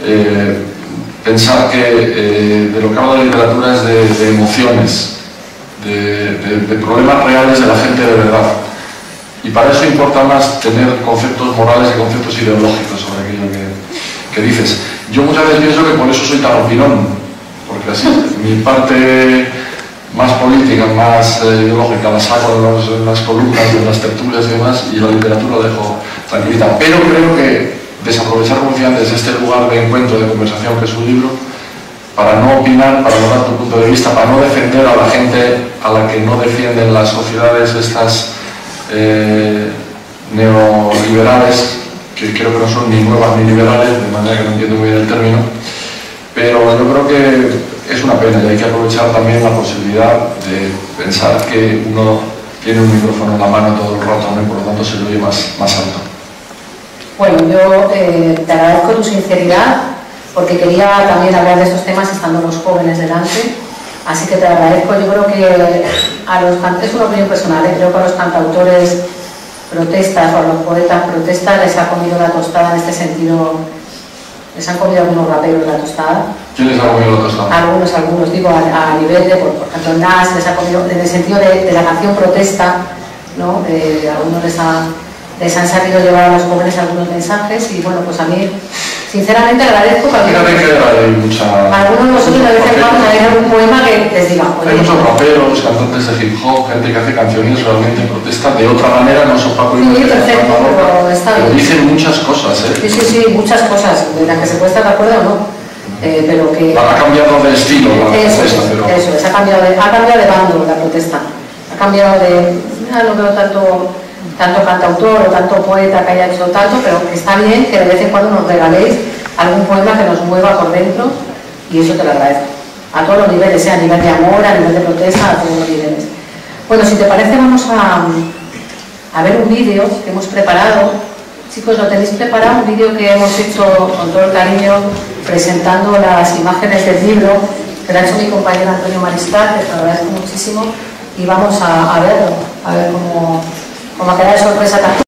pensar que de lo que habla la literatura es de emociones, de problemas reales de la gente de verdad. Y para eso importa más tener conceptos morales y conceptos ideológicos sobre aquello que dices. Yo muchas veces pienso que por eso soy tan opinón, porque así mi parte más política, más ideológica la saco en las columnas, en las tertulias y demás, y la literatura la dejo tranquilita. Pero creo que desaprovechar, como decía antes, este lugar de encuentro, de conversación que es un libro, para no opinar, para no dar tu punto de vista, para no defender a la gente a la que no defienden las sociedades estas neoliberales, que creo que no son ni nuevas ni liberales, de manera que no entiendo muy bien el término, pero yo creo que es una pena y hay que aprovechar también la posibilidad de pensar que uno tiene un micrófono en la mano todo el rato, ¿no? Y por lo tanto se lo oye más alto. Bueno, yo te agradezco tu sinceridad, porque quería también hablar de estos temas estando los jóvenes delante, así que te agradezco. Yo creo que es una opinión personal, creo que a los cantautores protestas o a los poetas protestas les ha comido la tostada en este sentido. Les han comido algunos raperos la tostada. ¿Quién les ha comido la tostada? Algunos, digo, a nivel de, por ejemplo, Nas les ha comido, en el sentido de la canción protesta, ¿no? Algunos les han sabido llevar a los jóvenes algunos mensajes y bueno, pues a mí sinceramente agradezco que algunos de nosotros a veces vamos a leer algún poema que les diga. Hay muchos raperos, cantantes de hip hop, gente que hace canciones realmente protesta de otra manera, no son Paco y sí, perfecto, pero dicen muchas cosas, Sí, muchas cosas, de las que se puede estar de acuerdo o no, pero que... Ha cambiado de estilo la protesta, pero... Eso es, ha cambiado de bando la protesta, ha cambiado de... no veo tanto cantautor o tanto poeta que haya hecho tanto, pero que está bien que de vez en cuando nos regaléis algún poema que nos mueva por dentro, y eso te lo agradezco. A todos los niveles, sea a nivel de amor, a nivel de protesta, a todos los niveles. Bueno, si te parece vamos a ver un vídeo que hemos preparado. Chicos, ¿lo tenéis preparado? Un vídeo que hemos hecho con todo el cariño, presentando las imágenes del libro, que lo ha hecho mi compañero Antonio Mariscal, que te agradezco muchísimo, y vamos a verlo, a ver cómo queda de sorpresa también.